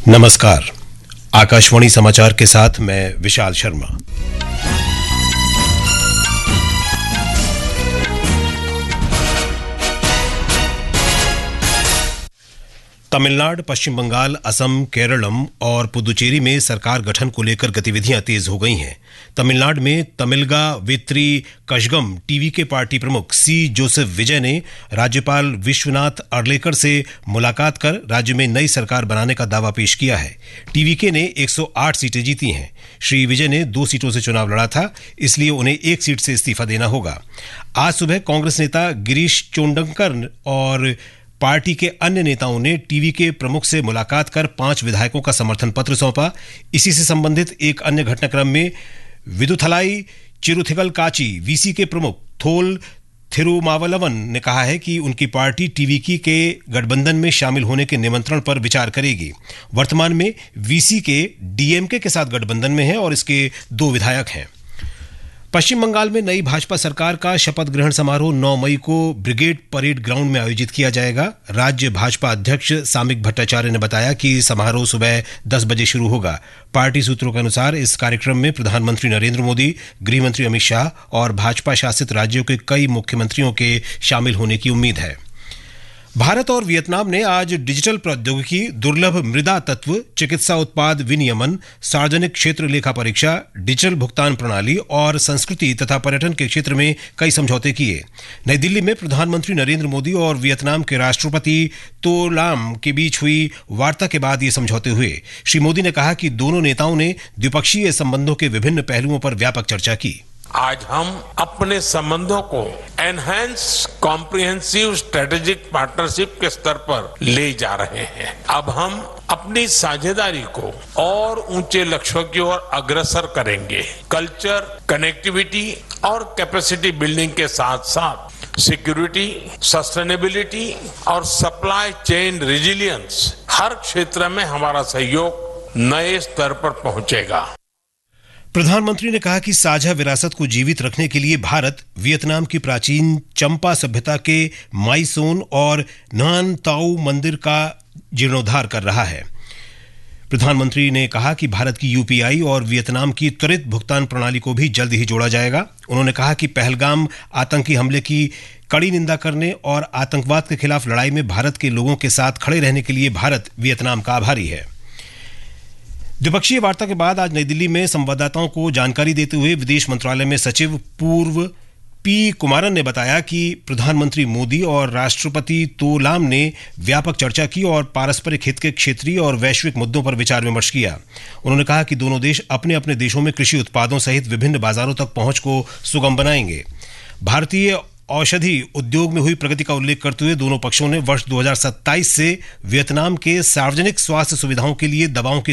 नमस्कार। आकाशवाणी समाचार के साथ मैं विशाल शर्मा। तमिलनाडु, पश्चिम बंगाल, असम, केरलम और पुदुचेरी में सरकार गठन को लेकर गतिविधियां तेज हो गई हैं। तमिलनाडु में तमिलगा वेत्री कशगम टीवीके पार्टी प्रमुख सी जोसेफ विजय ने राज्यपाल विश्वनाथ अर्लेकर से मुलाकात कर राज्य में नई सरकार बनाने का दावा पेश किया है। टीवीके ने 108 सीटें जीती हैं। श्री विजय ने 2 सीटों से चुनाव लड़ा था, इसलिए उन्हें 1 सीट से इस्तीफा देना होगा। आज सुबह कांग्रेस नेता गिरीश चोंडंकर और पार्टी के अन्य नेताओं ने टीवीके प्रमुख से मुलाकात कर 5 विधायकों का समर्थन पत्र सौंपा। इसी से संबंधित एक अन्य घटनाक्रम में विदुथलाई चिरुथिगल काची वीसी के प्रमुख थोल थिरुमावलवन ने कहा है कि उनकी पार्टी टीवीके के गठबंधन में शामिल होने के निमंत्रण पर विचार करेगी। वर्तमान में वीसी के डीएमके के साथ गठबंधन में है और इसके 2 विधायक हैं। पश्चिम बंगाल में नई भाजपा सरकार का शपथ ग्रहण समारोह 9 मई को ब्रिगेड परेड ग्राउंड में आयोजित किया जाएगा। राज्य भाजपा अध्यक्ष सामिक भट्टाचार्य ने बताया कि समारोह सुबह 10 बजे शुरू होगा। पार्टी सूत्रों के अनुसार इस कार्यक्रम में प्रधानमंत्री नरेंद्र मोदी, गृह मंत्री अमित शाह और भाजपा शासित राज्यों के कई मुख्यमंत्रियों के शामिल होने की उम्मीद है। भारत और वियतनाम ने आज डिजिटल प्रौद्योगिकी, दुर्लभ मृदा तत्व, चिकित्सा उत्पाद विनियमन, सार्वजनिक क्षेत्र लेखा परीक्षा, डिजिटल भुगतान प्रणाली और संस्कृति तथा पर्यटन के क्षेत्र में कई समझौते किए। नई दिल्ली में प्रधानमंत्री नरेंद्र मोदी और वियतनाम के राष्ट्रपति तो लाम के बीच हुई वार्ता के बाद ये समझौते हुए। श्री मोदी ने कहा कि दोनों नेताओं ने द्विपक्षीय संबंधों के विभिन्न पहलुओं पर व्यापक चर्चा की। आज हम अपने संबंधों को एनहांस कॉम्प्रिहेंसिव स्ट्रेटेजिक पार्टनरशिप के स्तर पर ले जा रहे हैं। अब हम अपनी साझेदारी को और ऊंचे लक्ष्यों की ओर अग्रसर करेंगे। कल्चर, कनेक्टिविटी और कैपेसिटी बिल्डिंग के साथ साथ सिक्योरिटी, सस्टेनेबिलिटी और सप्लाई चेन रेजिलियंस, हर क्षेत्र में हमारा सहयोग नए स्तर पर पहुंचेगा। प्रधानमंत्री ने कहा कि साझा विरासत को जीवित रखने के लिए भारत वियतनाम की प्राचीन चंपा सभ्यता के माईसोन और नान ताऊ मंदिर का जीर्णोद्धार कर रहा है। प्रधानमंत्री ने कहा कि भारत की यूपीआई और वियतनाम की त्वरित भुगतान प्रणाली को भी जल्द ही जोड़ा जाएगा। उन्होंने कहा कि पहलगाम आतंकी हमले की कड़ी निंदा करने और आतंकवाद के खिलाफ लड़ाई में भारत के लोगों के साथ खड़े रहने के लिए भारत वियतनाम का आभारी है। द्विपक्षीय वार्ता के बाद आज नई दिल्ली में संवाददाताओं को जानकारी देते हुए विदेश मंत्रालय में सचिव पूर्व पी कुमारन ने बताया कि प्रधानमंत्री मोदी और राष्ट्रपति तो लाम ने व्यापक चर्चा की और पारस्परिक हित के क्षेत्रीय और वैश्विक मुद्दों पर विचार विमर्श किया। उन्होंने कहा कि दोनों देश अपने अपने देशों में कृषि उत्पादों सहित विभिन्न बाजारों तक पहुंच को सुगम बनाएंगे। भारतीय औषधि उद्योग में हुई प्रगति का उल्लेख करते हुए दोनों पक्षों ने वर्ष 2027 से वियतनाम के सार्वजनिक स्वास्थ्य सुविधाओं के लिए दवाओं की